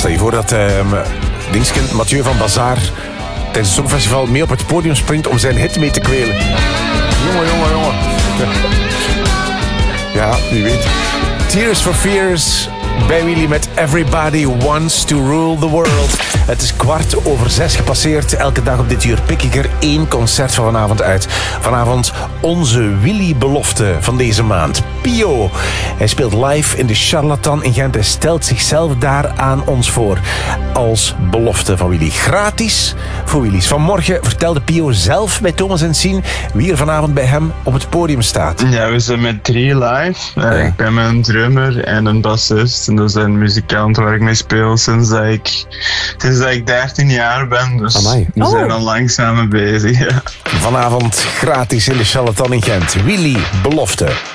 Stel je voor dat Dingskind, Mathieu van Bazaar tijdens het Songfestival mee op het podium springt om zijn hit mee te kwelen. Jongen. Ja, wie weet. Tears for Fears bij Willy met Everybody Wants to Rule the World. Het is 6:15 gepasseerd. Elke dag op dit uur pik ik er 1 concert van vanavond uit. Vanavond onze Willy-belofte van deze maand. Pio. Hij speelt live in de Charlatan in Gent en stelt zichzelf daar aan ons voor. Als belofte van Willy. Gratis voor Willy's. Vanmorgen vertelde Pio zelf bij Thomas en Sien wie er vanavond bij hem op het podium staat. Ja, we zijn met 3 live. Ik ben met een drummer en een bassist. En dat is een muzikant waar ik mee speel sinds dat ik 13 jaar ben. Dus we zijn al lang samen bezig. Ja. Vanavond gratis in de Charlatan in Gent. Willy, belofte.